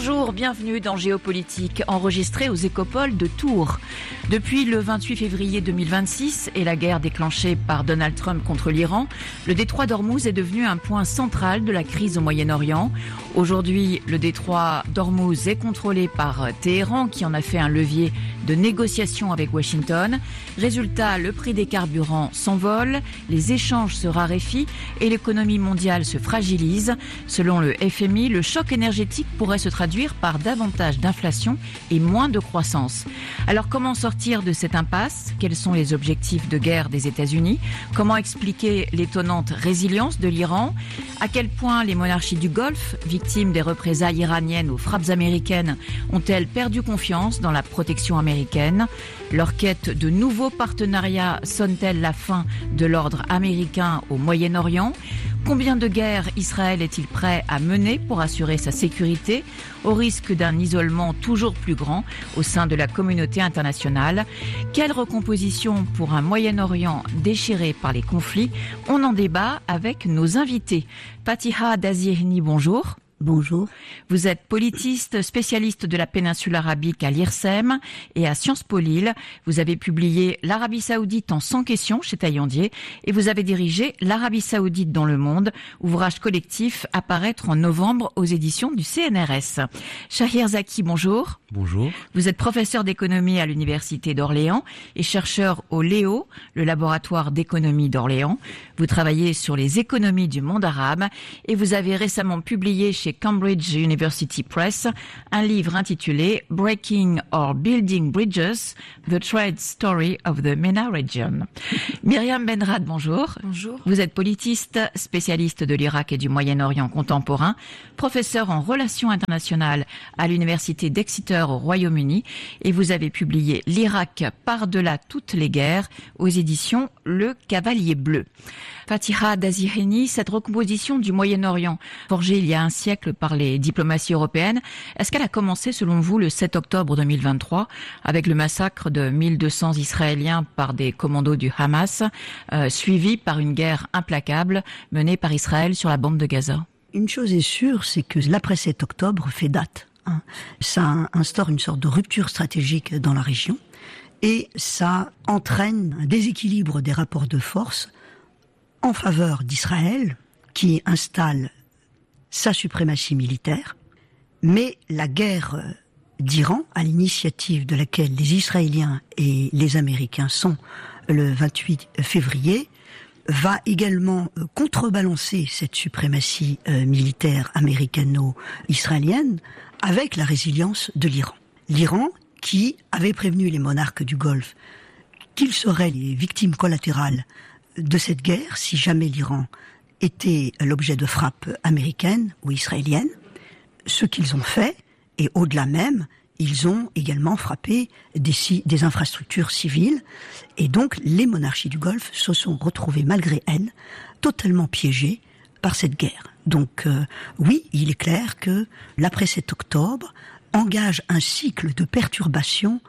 Bonjour, bienvenue dans Géopolitique, enregistré aux Écopoles de Tours. Depuis le 28 février 2026 et la guerre déclenchée par Donald Trump contre l'Iran, le détroit d'Ormuz est devenu un point central de la crise au Moyen-Orient. Aujourd'hui, le détroit d'Ormuz est contrôlé par Téhéran, qui en a fait un levier de négociation avec Washington. Résultat, le prix des carburants s'envole, les échanges se raréfient et l'économie mondiale se fragilise. Selon le FMI, le choc énergétique pourrait se traduire par davantage d'inflation et moins de croissance. Alors comment sortir de cette impasse ? Quels sont les objectifs de guerre des États-Unis ? Comment expliquer l'étonnante résilience de l'Iran ? À quel point les monarchies du Golfe, victimes des représailles iraniennes aux frappes américaines, ont-elles perdu confiance dans la protection américaine ? Leur quête de nouveaux partenariats sonne-t-elle la fin de l'ordre américain au Moyen-Orient ? Combien de guerres Israël est-il prêt à mener pour assurer sa sécurité, au risque d'un isolement toujours plus grand au sein de la communauté internationale ? Quelle recomposition pour un Moyen-Orient déchiré par les conflits ? On en débat avec nos invités. Fatiha Dazihni, bonjour. Bonjour. Vous êtes politiste, spécialiste de la péninsule arabique à l'IRSEM et à Sciences Po Lille. Vous avez publié L'Arabie Saoudite en 100 questions chez Taillandier et vous avez dirigé L'Arabie Saoudite dans le monde, ouvrage collectif à paraître en novembre aux éditions du CNRS. Shahir Zaki, bonjour. Bonjour. Vous êtes professeur d'économie à l'Université d'Orléans et chercheur au LEO, le laboratoire d'économie d'Orléans. Vous travaillez sur les économies du monde arabe et vous avez récemment publié chez Cambridge University Press un livre intitulé Breaking or Building Bridges, The Trade Story of the MENA Region. Myriam Benrad, bonjour. Bonjour. Vous êtes politiste, spécialiste de l'Irak et du Moyen-Orient contemporain, professeur en relations internationales à l'Université d'Exeter au Royaume-Uni et vous avez publié L'Irak par-delà toutes les guerres aux éditions Le Cavalier Bleu. Fatiha Dazihni, cette recomposition du Moyen-Orient, forgée il y a un siècle par les diplomaties européennes, est-ce qu'elle a commencé selon vous le 7 octobre 2023 avec le massacre de 1200 Israéliens par des commandos du Hamas, suivi par une guerre implacable menée par Israël sur la bande de Gaza ? Une chose est sûre, c'est que l'après 7 octobre fait date. Ça instaure une sorte de rupture stratégique dans la région et ça entraîne un déséquilibre des rapports de force en faveur d'Israël, qui installe sa suprématie militaire, mais la guerre d'Iran, à l'initiative de laquelle les Israéliens et les Américains sont le 28 février, va également contrebalancer cette suprématie militaire américano-israélienne avec la résilience de l'Iran. L'Iran qui avait prévenu les monarques du Golfe qu'ils seraient les victimes collatérales de cette guerre si jamais l'Iran était l'objet de frappes américaines ou israéliennes, ce qu'ils ont fait, et au-delà même, ils ont également frappé des infrastructures civiles, et donc les monarchies du Golfe se sont retrouvées malgré elles totalement piégées par cette guerre. Donc oui, il est clair que l'après 7 octobre engage un cycle de perturbations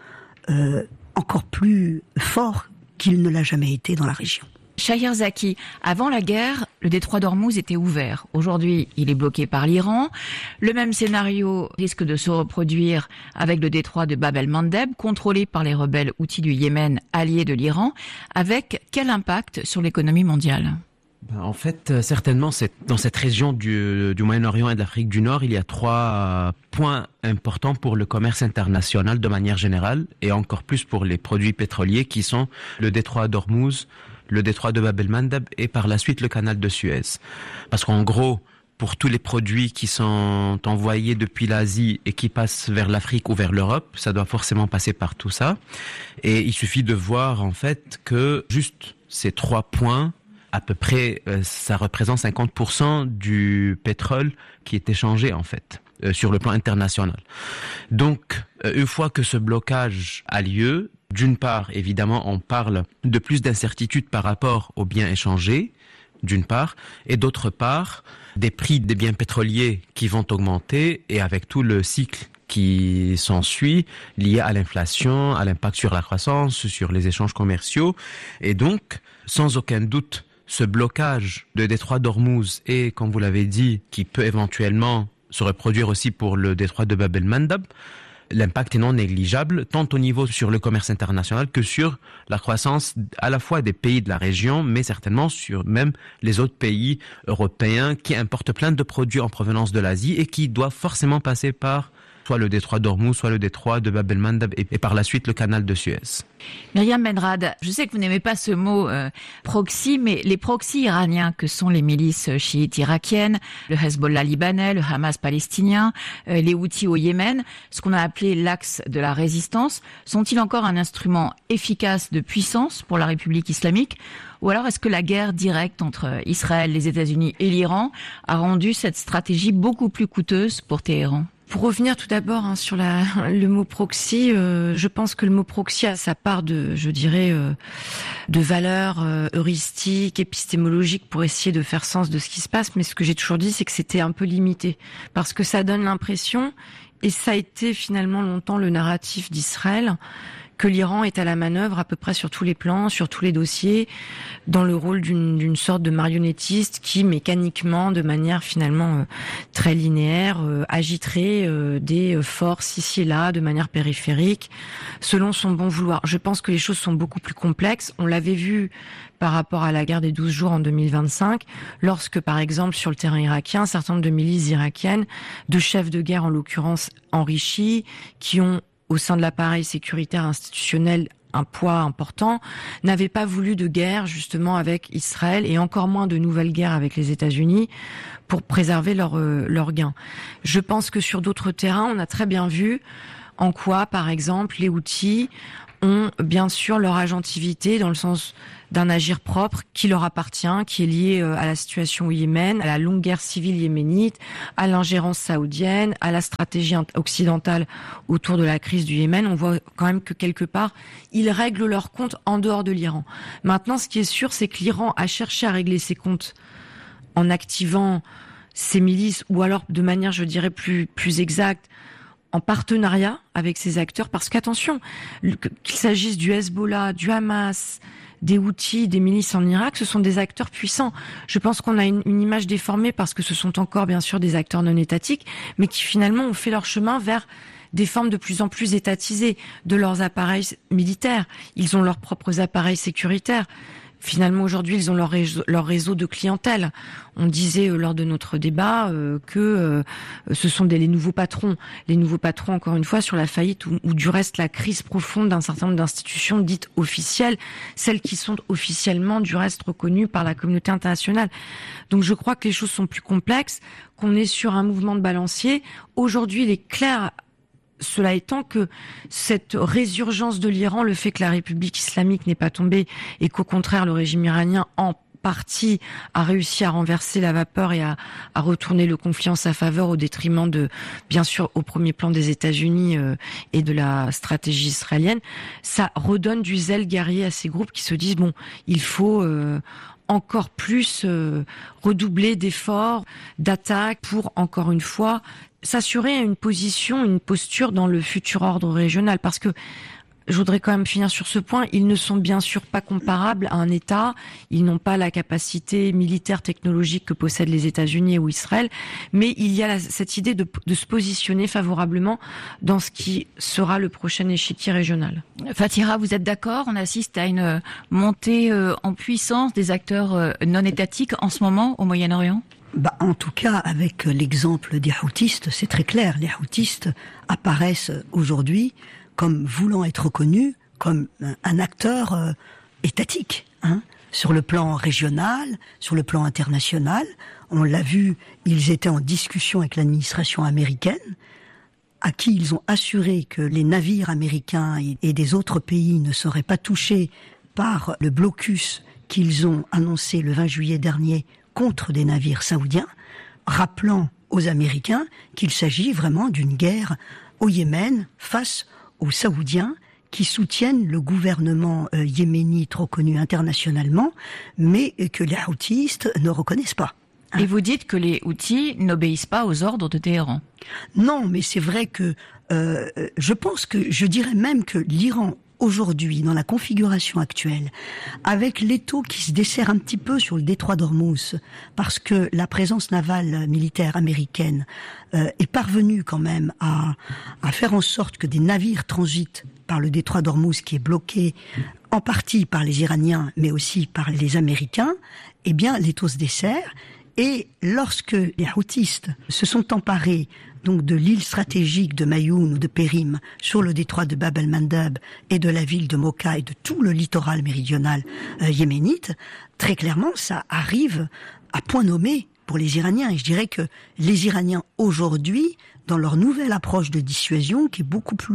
encore plus fort qu'il ne l'a jamais été dans la région. Shahir Zaki, avant la guerre, le détroit d'Ormuz était ouvert. Aujourd'hui, il est bloqué par l'Iran. Le même scénario risque de se reproduire avec le détroit de Bab el-Mandeb, contrôlé par les rebelles houthis du Yémen, alliés de l'Iran. Avec quel impact sur l'économie mondiale ? En fait, certainement, dans cette région du Moyen-Orient et de l'Afrique du Nord, il y a 3 points importants pour le commerce international de manière générale, et encore plus pour les produits pétroliers qui sont le détroit d'Ormuz, le détroit de Bab el-Mandeb et par la suite le canal de Suez. Parce qu'en gros, pour tous les produits qui sont envoyés depuis l'Asie et qui passent vers l'Afrique ou vers l'Europe, ça doit forcément passer par tout ça. Et il suffit de voir en fait que juste ces 3 points, à peu près, ça représente 50% du pétrole qui est échangé en fait sur le plan international. Donc, une fois que ce blocage a lieu, d'une part, évidemment, on parle de plus d'incertitudes par rapport aux biens échangés, d'une part, et d'autre part, des prix des biens pétroliers qui vont augmenter et avec tout le cycle qui s'ensuit lié à l'inflation, à l'impact sur la croissance, sur les échanges commerciaux. Et donc, sans aucun doute, ce blocage de détroit d'Ormuz et, comme vous l'avez dit, qui peut éventuellement se reproduire aussi pour le détroit de Bab el-Mandab. L'impact est non négligeable, tant au niveau sur le commerce international que sur la croissance à la fois des pays de la région, mais certainement sur même les autres pays européens qui importent plein de produits en provenance de l'Asie et qui doivent forcément passer par soit le détroit d'Ormuz, soit le détroit de Bab el-Mandab et par la suite le canal de Suez. Myriam Benrad, je sais que vous n'aimez pas ce mot proxy, mais les proxys iraniens que sont les milices chiites irakiennes, le Hezbollah libanais, le Hamas palestinien, les Houthis au Yémen, ce qu'on a appelé l'axe de la résistance, sont-ils encore un instrument efficace de puissance pour la République islamique ? Ou alors est-ce que la guerre directe entre Israël, les États-Unis et l'Iran a rendu cette stratégie beaucoup plus coûteuse pour Téhéran ? Pour revenir tout d'abord sur le mot proxy, je pense que le mot proxy a sa part de valeur heuristique, épistémologique pour essayer de faire sens de ce qui se passe. Mais ce que j'ai toujours dit, c'est que c'était un peu limité. Parce que ça donne l'impression, et ça a été finalement longtemps le narratif d'Israël, que l'Iran est à la manœuvre à peu près sur tous les plans, sur tous les dossiers, dans le rôle d'une sorte de marionnettiste qui, mécaniquement, de manière finalement très linéaire, agiterait des forces ici et là, de manière périphérique, selon son bon vouloir. Je pense que les choses sont beaucoup plus complexes. On l'avait vu par rapport à la guerre des 12 jours en 2025, lorsque, par exemple, sur le terrain irakien, un certain nombre de milices irakiennes, de chefs de guerre en l'occurrence enrichis, qui ont au sein de l'appareil sécuritaire institutionnel un poids important, n'avaient pas voulu de guerre justement avec Israël et encore moins de nouvelles guerres avec les États-Unis pour préserver leurs gains. Je pense que sur d'autres terrains, on a très bien vu en quoi, par exemple, les Houthis ont bien sûr leur agentivité dans le sens d'un agir propre qui leur appartient, qui est lié à la situation au Yémen, à la longue guerre civile yéménite, à l'ingérence saoudienne, à la stratégie occidentale autour de la crise du Yémen. On voit quand même que quelque part, ils règlent leurs comptes en dehors de l'Iran. Maintenant, ce qui est sûr, c'est que l'Iran a cherché à régler ses comptes en activant ses milices, ou alors de manière, je dirais, plus exacte, en partenariat avec ces acteurs, parce qu'attention, qu'il s'agisse du Hezbollah, du Hamas, des Houthis, des milices en Irak, ce sont des acteurs puissants. Je pense qu'on a une image déformée parce que ce sont encore bien sûr des acteurs non étatiques, mais qui finalement ont fait leur chemin vers des formes de plus en plus étatisées de leurs appareils militaires. Ils ont leurs propres appareils sécuritaires. Finalement, aujourd'hui, ils ont leur réseau de clientèle. On disait lors de notre débat que ce sont les nouveaux patrons. Les nouveaux patrons, encore une fois, sur la faillite ou du reste la crise profonde d'un certain nombre d'institutions dites officielles, celles qui sont officiellement du reste reconnues par la communauté internationale. Donc je crois que les choses sont plus complexes, qu'on est sur un mouvement de balancier. Aujourd'hui, il est clair, cela étant, que cette résurgence de l'Iran, le fait que la République islamique n'est pas tombée et qu'au contraire le régime iranien en partie a réussi à renverser la vapeur et à retourner le conflit en sa faveur au détriment de, bien sûr, au premier plan des États-Unis et de la stratégie israélienne, ça redonne du zèle guerrier à ces groupes qui se disent bon, il faut encore plus redoubler d'efforts, d'attaques pour, encore une fois, s'assurer une position, une posture dans le futur ordre régional. Parce que, je voudrais quand même finir sur ce point, ils ne sont bien sûr pas comparables à un État, ils n'ont pas la capacité militaire technologique que possèdent les États-Unis ou Israël, mais il y a cette idée de se positionner favorablement dans ce qui sera le prochain échiquier régional. Fatira, vous êtes d'accord ? On assiste à une montée en puissance des acteurs non étatiques en ce moment au Moyen-Orient ? En tout cas, avec l'exemple des Houthistes, c'est très clair. Les Houthistes apparaissent aujourd'hui comme voulant être reconnus comme un acteur étatique, sur le plan régional, sur le plan international. On l'a vu, ils étaient en discussion avec l'administration américaine, à qui ils ont assuré que les navires américains et des autres pays ne seraient pas touchés par le blocus qu'ils ont annoncé le 20 juillet dernier contre des navires saoudiens, rappelant aux Américains qu'il s'agit vraiment d'une guerre au Yémen face aux Saoudiens qui soutiennent le gouvernement yéménite reconnu internationalement, mais que les Houthis ne reconnaissent pas. Et vous dites que les Houthis n'obéissent pas aux ordres de Téhéran ? Non, mais c'est vrai que je dirais même que l'Iran aujourd'hui, dans la configuration actuelle, avec l'étau qui se dessert un petit peu sur le détroit d'Ormuz, parce que la présence navale militaire américaine est parvenue quand même à faire en sorte que des navires transitent par le détroit d'Ormuz qui est bloqué en partie par les Iraniens, mais aussi par les Américains, eh bien, l'étau se dessert. Et lorsque les Houthis se sont emparés donc de l'île stratégique de Mayoun ou de Périm sur le détroit de Bab el-Mandeb et de la ville de Mocha et de tout le littoral méridional yéménite, très clairement, ça arrive à point nommé pour les Iraniens. Et je dirais que les Iraniens aujourd'hui, dans leur nouvelle approche de dissuasion, qui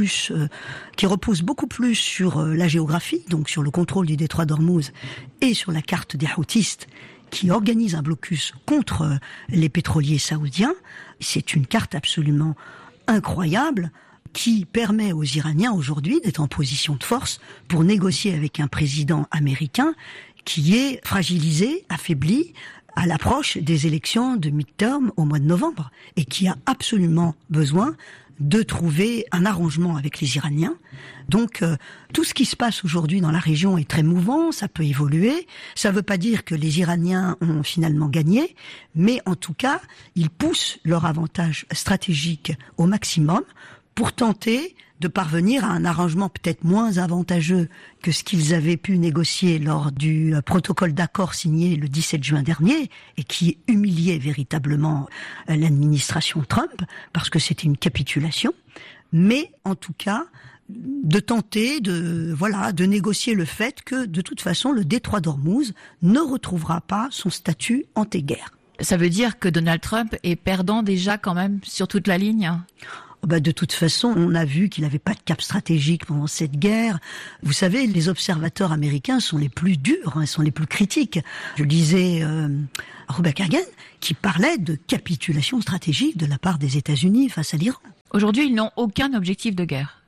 repose beaucoup plus sur la géographie, donc sur le contrôle du détroit d'Ormuz et sur la carte des Houthis, qui organise un blocus contre les pétroliers saoudiens. C'est une carte absolument incroyable qui permet aux Iraniens aujourd'hui d'être en position de force pour négocier avec un président américain qui est fragilisé, affaibli à l'approche des élections de midterm au mois de novembre et qui a absolument besoin de trouver un arrangement avec les Iraniens. Donc, tout ce qui se passe aujourd'hui dans la région est très mouvant, ça peut évoluer. Ça ne veut pas dire que les Iraniens ont finalement gagné, mais en tout cas, ils poussent leur avantage stratégique au maximum pour tenter de parvenir à un arrangement peut-être moins avantageux que ce qu'ils avaient pu négocier lors du protocole d'accord signé le 17 juin dernier et qui humiliait véritablement l'administration Trump parce que c'était une capitulation. Mais en tout cas, de tenter de négocier le fait que de toute façon le détroit d'Ormuz ne retrouvera pas son statut anté-guerre. Ça veut dire que Donald Trump est perdant déjà quand même sur toute la ligne ? De toute façon, on a vu qu'il n'avait pas de cap stratégique pendant cette guerre. Vous savez, les observateurs américains sont les plus durs, sont les plus critiques. Je lisais Robert Kagan qui parlait de capitulation stratégique de la part des États-Unis face à l'Iran. Aujourd'hui, ils n'ont aucun objectif de guerre.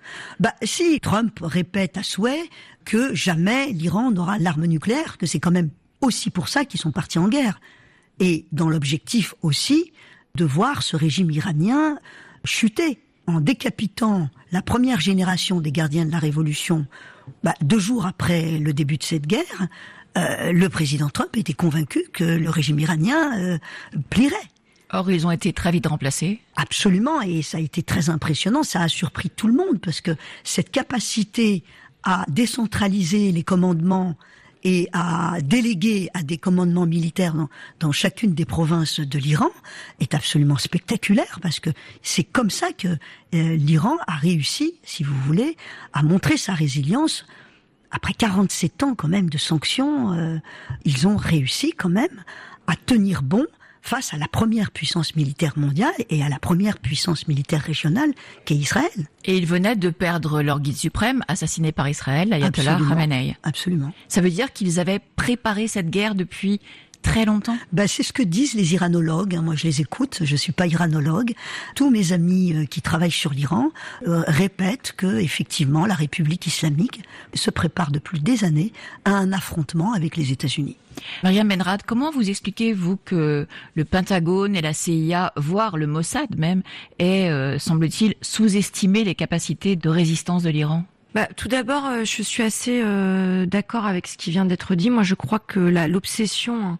Si Trump répète à souhait que jamais l'Iran n'aura l'arme nucléaire, que c'est quand même aussi pour ça qu'ils sont partis en guerre. Et dans l'objectif aussi de voir ce régime iranien chuter en décapitant la première génération des gardiens de la Révolution 2 jours après le début de cette guerre, le président Trump était convaincu que le régime iranien plierait. Or, ils ont été très vite remplacés. Absolument, et ça a été très impressionnant, ça a surpris tout le monde, parce que cette capacité à décentraliser les commandements et à déléguer à des commandements militaires dans chacune des provinces de l'Iran est absolument spectaculaire, parce que c'est comme ça que l'Iran a réussi, si vous voulez, à montrer sa résilience. Après 47 ans quand même de sanctions, ils ont réussi quand même à tenir bon face à la première puissance militaire mondiale et à la première puissance militaire régionale qu'est Israël. Et ils venaient de perdre leur guide suprême, assassiné par Israël, l'ayatollah Khamenei. Absolument. Ça veut dire qu'ils avaient préparé cette guerre depuis très longtemps ? C'est ce que disent les iranologues. Moi, je les écoute. Je suis pas iranologue. Tous mes amis qui travaillent sur l'Iran répètent que, effectivement, la République islamique se prépare depuis des années à un affrontement avec les États-Unis. Mariam Benrad, comment vous expliquez-vous que le Pentagone et la CIA, voire le Mossad même, aient, semble-t-il, sous-estimé les capacités de résistance de l'Iran ? Tout d'abord, je suis assez d'accord avec ce qui vient d'être dit. Moi, je crois que l'obsession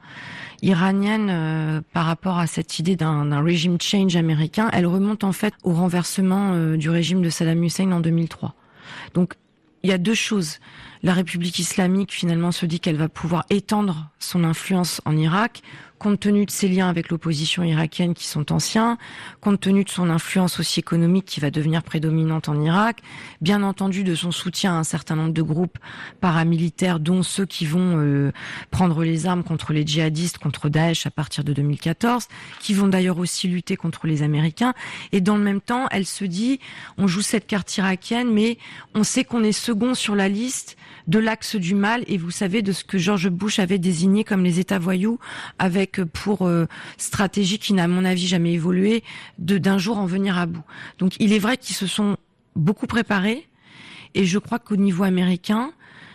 iranienne par rapport à cette idée d'un régime change américain, elle remonte en fait au renversement du régime de Saddam Hussein en 2003. Donc, il y a 2 choses. La République islamique, finalement, se dit qu'elle va pouvoir étendre son influence en Irak, compte tenu de ses liens avec l'opposition irakienne qui sont anciens, compte tenu de son influence aussi économique qui va devenir prédominante en Irak, bien entendu de son soutien à un certain nombre de groupes paramilitaires, dont ceux qui vont prendre les armes contre les djihadistes, contre Daesh à partir de 2014, qui vont d'ailleurs aussi lutter contre les Américains. Et dans le même temps, elle se dit, on joue cette carte irakienne, mais on sait qu'on est second sur la liste de l'axe du mal, et vous savez, de ce que George Bush avait désigné comme les États voyous, avec pour stratégie qui n'a à mon avis jamais évolué, d'un jour en venir à bout. Donc il est vrai qu'ils se sont beaucoup préparés, et je crois qu'au niveau américain,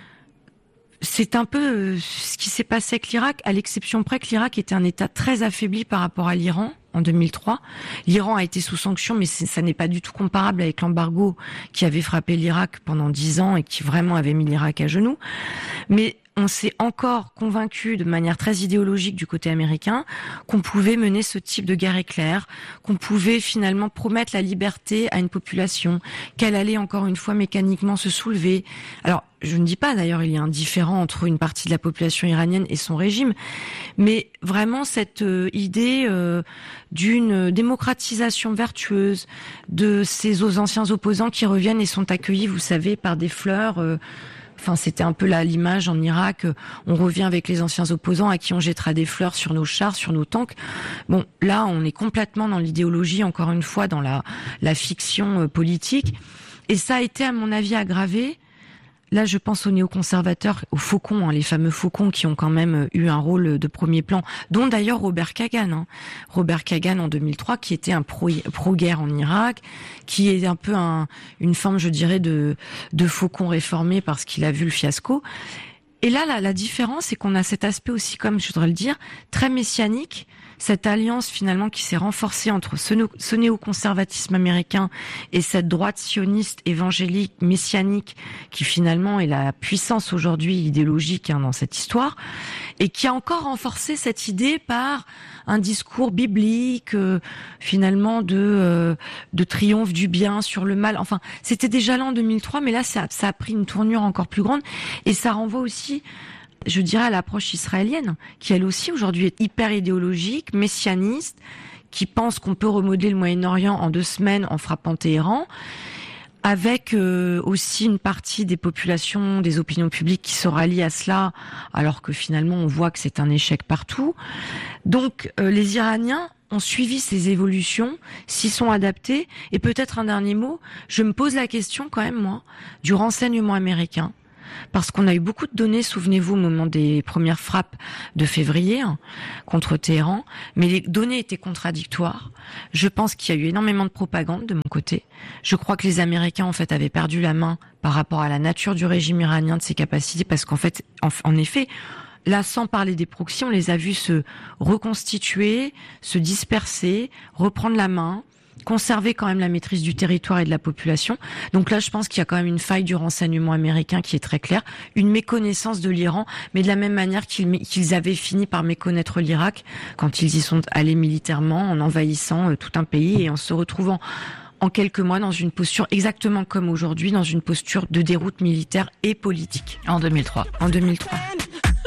c'est un peu ce qui s'est passé avec l'Irak, à l'exception près que l'Irak était un État très affaibli par rapport à l'Iran en 2003. L'Iran a été sous sanction, mais ça n'est pas du tout comparable avec l'embargo qui avait frappé l'Irak pendant 10 ans et qui vraiment avait mis l'Irak à genoux. Mais on s'est encore convaincu de manière très idéologique du côté américain qu'on pouvait mener ce type de guerre éclair, qu'on pouvait finalement promettre la liberté à une population, qu'elle allait encore une fois mécaniquement se soulever. Alors, je ne dis pas d'ailleurs il y a un différend entre une partie de la population iranienne et son régime, mais vraiment cette idée d'une démocratisation vertueuse de ces anciens opposants qui reviennent et sont accueillis, vous savez, par des fleurs. Enfin, c'était un peu l'image en Irak. On revient avec les anciens opposants à qui on jettera des fleurs sur nos chars, sur nos tanks. Bon, là, on est complètement dans l'idéologie, encore une fois, dans la fiction politique. Et ça a été, à mon avis, aggravé. Là, je pense aux néoconservateurs, aux faucons, les fameux faucons qui ont quand même eu un rôle de premier plan, dont d'ailleurs Robert Kagan. Robert Kagan en 2003, qui était un pro-guerre en Irak, qui est un peu une forme, je dirais, de faucon réformé parce qu'il a vu le fiasco. Et là, la différence, c'est qu'on a cet aspect aussi, comme je voudrais le dire, très messianique, cette alliance finalement qui s'est renforcée entre ce néoconservatisme américain et cette droite sioniste, évangélique, messianique, qui finalement est la puissance aujourd'hui idéologique dans cette histoire, et qui a encore renforcé cette idée par un discours biblique, finalement de triomphe du bien sur le mal. Enfin, c'était déjà là en 2003, mais là ça a pris une tournure encore plus grande, et ça renvoie aussi, je dirais, à l'approche israélienne, qui elle aussi aujourd'hui est hyper idéologique, messianiste, qui pense qu'on peut remodeler le Moyen-Orient en 2 semaines en frappant Téhéran, avec aussi une partie des populations, des opinions publiques qui se rallient à cela, alors que finalement on voit que c'est un échec partout. Donc les Iraniens ont suivi ces évolutions, s'y sont adaptés, et peut-être un dernier mot, je me pose la question quand même, moi, du renseignement américain. Parce qu'on a eu beaucoup de données, souvenez-vous, au moment des premières frappes de février contre Téhéran, mais les données étaient contradictoires. Je pense qu'il y a eu énormément de propagande de mon côté. Je crois que les Américains, en fait, avaient perdu la main par rapport à la nature du régime iranien, de ses capacités, parce qu'en fait, en effet, là, sans parler des proxys, on les a vus se reconstituer, se disperser, reprendre la main, conserver quand même la maîtrise du territoire et de la population. Donc là, je pense qu'il y a quand même une faille du renseignement américain qui est très claire, une méconnaissance de l'Iran, mais de la même manière qu'ils avaient fini par méconnaître l'Irak quand ils y sont allés militairement, en envahissant tout un pays et en se retrouvant en quelques mois dans une posture exactement comme aujourd'hui, dans une posture de déroute militaire et politique. En 2003. En 2003.